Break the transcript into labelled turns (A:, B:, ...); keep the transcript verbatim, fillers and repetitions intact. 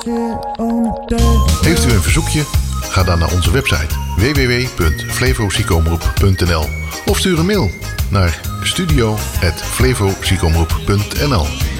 A: Heeft u een verzoekje? Ga dan naar onze website w w w punt flevoziekeomroep punt n l of stuur een mail naar studio apenstaartje flevoziekeomroep punt n l.